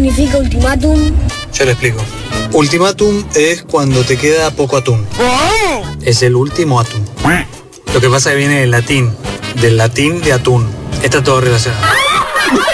significa ultimátum? Yo le explico. Ultimátum es cuando te queda poco atún. Es el último atún. Lo que pasa es que viene del latín de atún. Está todo relacionado.